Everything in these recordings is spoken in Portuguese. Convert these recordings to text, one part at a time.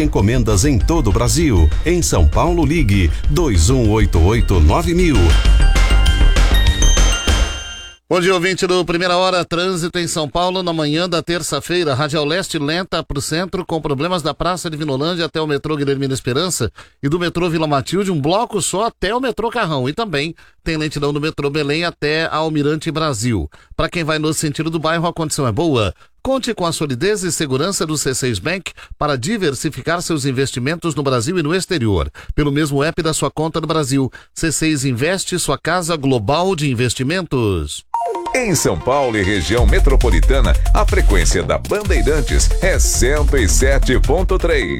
encomendas em todo o Brasil. Em São Paulo, ligue 2188-9000. Bom dia, ouvinte do Primeira Hora. Trânsito em São Paulo na manhã da terça-feira. Radial Leste lenta para o centro, com problemas da Praça de Vinolândia até o metrô Guilhermina Esperança e do metrô Vila Matilde, um bloco só até o metrô Carrão. E também tem lentidão do metrô Belém até a Almirante Brasil. Para quem vai no sentido do bairro, a condição é boa. Conte com a solidez e segurança do C6 Bank para diversificar seus investimentos no Brasil e no exterior. Pelo mesmo app da sua conta no Brasil. C6 Investe, sua casa global de investimentos. Em São Paulo e região metropolitana, a frequência da Bandeirantes é 107.3.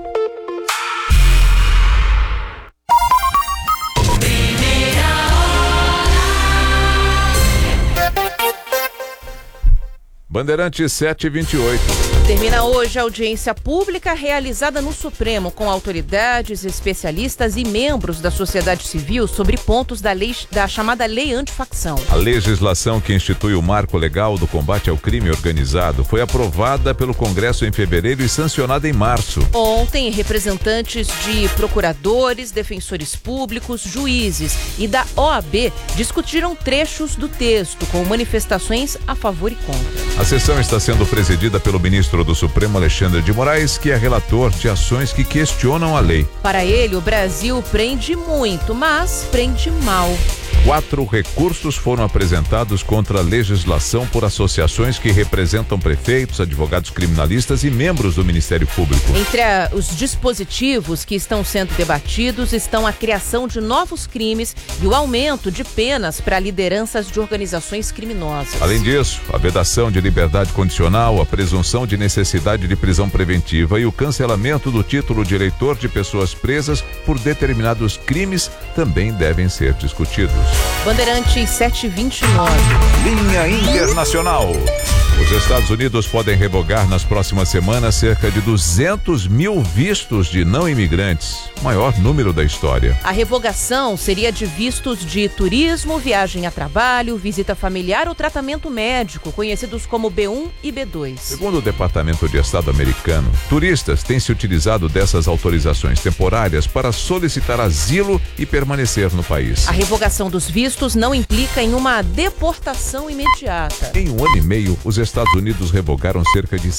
Bandeirantes 728. Termina hoje a audiência pública realizada no Supremo com autoridades, especialistas e membros da sociedade civil sobre pontos da chamada Lei Antifacção. A legislação que institui o marco legal do combate ao crime organizado foi aprovada pelo Congresso em fevereiro e sancionada em março. Ontem, representantes de procuradores, defensores públicos, juízes e da OAB discutiram trechos do texto com manifestações a favor e contra. A sessão está sendo presidida pelo ministro do Supremo, Alexandre de Moraes, que é relator de ações que questionam a lei. Para ele, o Brasil prende muito, mas prende mal. 4 recursos foram apresentados contra a legislação por associações que representam prefeitos, advogados criminalistas e membros do Ministério Público. Entre os dispositivos que estão sendo debatidos estão a criação de novos crimes e o aumento de penas para lideranças de organizações criminosas. Além disso, a vedação de liberdade condicional, a presunção de necessidade de prisão preventiva e o cancelamento do título de eleitor de pessoas presas por determinados crimes também devem ser discutidos. Bandeirantes 729. Linha Internacional. Os Estados Unidos podem revogar nas próximas semanas cerca de 200 mil vistos de não imigrantes, o maior número da história. A revogação seria de vistos de turismo, viagem a trabalho, visita familiar ou tratamento médico, conhecidos como B1 e B2. Segundo o Departamento de Estado americano, turistas têm se utilizado dessas autorizações temporárias para solicitar asilo e permanecer no país. A revogação dos vistos não implica em uma deportação imediata. Em um ano e meio, os Estados Unidos revogaram cerca de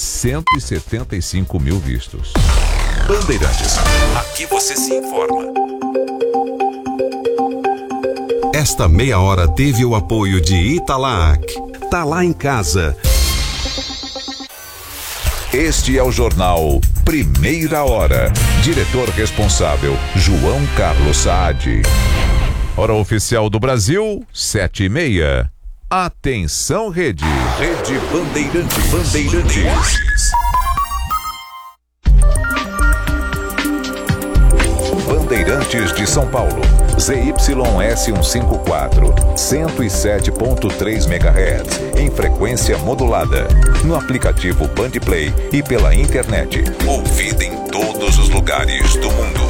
175 mil vistos. Bandeirantes. Aqui você se informa. Esta meia hora teve o apoio de Italac. Tá lá em casa. Este é o jornal Primeira Hora. Diretor responsável, João Carlos Saad. Hora oficial do Brasil, 7h30. Atenção, Rede. Rede Bandeirantes. Bandeirantes de São Paulo. ZYS 154, 107.3 MHz, em frequência modulada. No aplicativo Bandplay e pela internet. Ouvida em todos os lugares do mundo.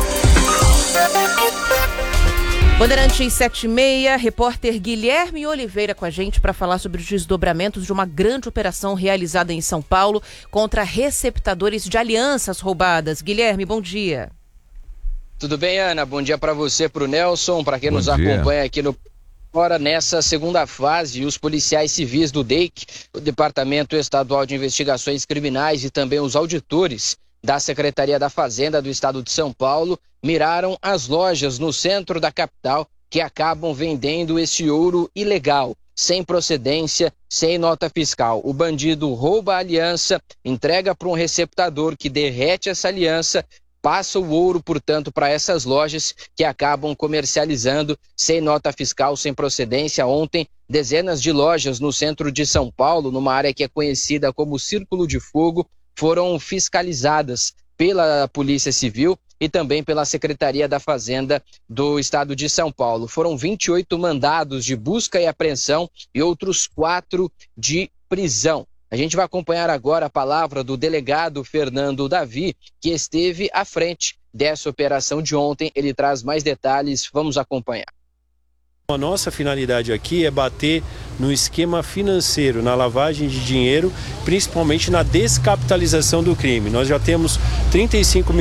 Bandeirantes 7h30, repórter Guilherme Oliveira com a gente para falar sobre os desdobramentos de uma grande operação realizada em São Paulo contra receptadores de alianças roubadas. Guilherme, bom dia. Tudo bem, Ana? Bom dia para você, para o Nelson, para quem nos acompanha aqui no Agora, nessa segunda fase, os policiais civis do DEIC, o Departamento Estadual de Investigações Criminais e também os auditores da Secretaria da Fazenda do Estado de São Paulo miraram as lojas no centro da capital que acabam vendendo esse ouro ilegal, sem procedência, sem nota fiscal. O bandido rouba a aliança, entrega para um receptador que derrete essa aliança, passa o ouro, portanto, para essas lojas que acabam comercializando sem nota fiscal, sem procedência. Ontem, dezenas de lojas no centro de São Paulo, numa área que é conhecida como Círculo de Fogo, foram fiscalizadas pela Polícia Civil e também pela Secretaria da Fazenda do Estado de São Paulo. Foram 28 mandados de busca e apreensão e outros 4 de prisão. A gente vai acompanhar agora a palavra do delegado Fernando Davi, que esteve à frente dessa operação de ontem. Ele traz mais detalhes, vamos acompanhar. A nossa finalidade aqui é bater no esquema financeiro, na lavagem de dinheiro, principalmente na descapitalização do crime. Nós já temos 35